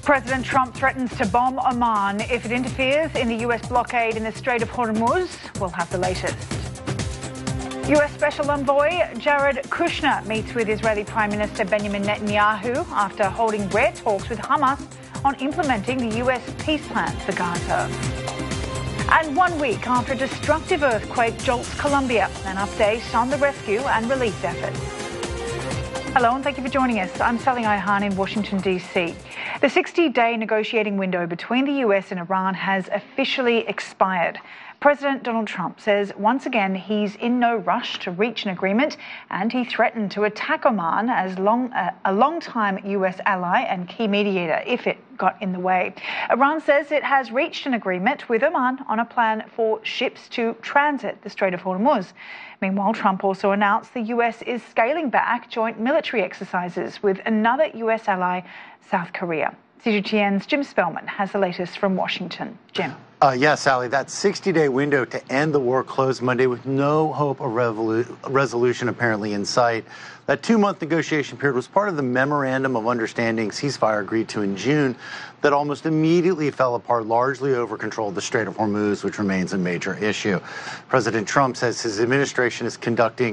President Trump threatens to bomb Oman if it interferes in the US blockade in the Strait of Hormuz. We'll have the latest. US Special Envoy Jared Kushner meets with Israeli Prime Minister Benjamin Netanyahu after holding rare talks with Hamas on implementing the US peace plan for Gaza. And 1 week after a destructive earthquake jolts Colombia, an update on the rescue and relief efforts. Hello and thank you for joining us. I'm Sally Ihan in Washington, D.C. The 60-day negotiating window between the US and Iran has officially expired. President Donald Trump says once again he's in no rush to reach an agreement, and he threatened to attack Oman as a long-time US ally and key mediator if it got in the way. Iran says it has reached an agreement with Oman on a plan for ships to transit the Strait of Hormuz. Meanwhile, Trump also announced the US is scaling back joint military exercises with another US ally, South Korea. CGTN's Jim Spellman has the latest from Washington. Jim. Yes, Sally, that 60-day window to end the war closed Monday with no hope of resolution apparently in sight. That 2-month negotiation period was part of the Memorandum of Understanding ceasefire agreed to in June that almost immediately fell apart, largely over control of the Strait of Hormuz, which remains a major issue. President Trump says his administration is conducting